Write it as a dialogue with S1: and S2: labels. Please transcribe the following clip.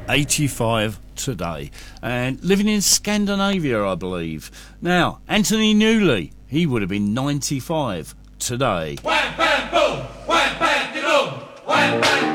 S1: 85 today, and living in Scandinavia, I believe. Now, Anthony Newley, he would have been 95 today.
S2: Wham, bam, boom! Wham, bam, boom! Wham, bam.